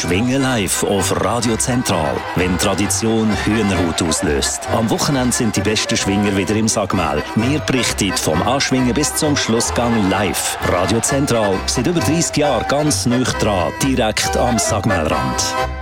Schwingen live auf Radio Zentral, wenn Tradition Hühnerhaut auslöst. Am Wochenende sind die besten Schwinger wieder im Sagmel. Wir berichten vom Anschwingen bis zum Schlussgang live. Radio Zentral, seit über 30 Jahren ganz nah dran, direkt am Sagmelrand.